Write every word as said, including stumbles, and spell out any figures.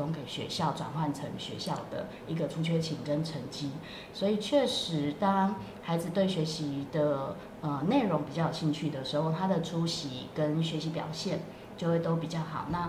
供给学校，转换成学校的一个出缺勤跟成绩。所以确实，当孩子对学习的呃内容比较有兴趣的时候，他的出席跟学习表现就会都比较好。那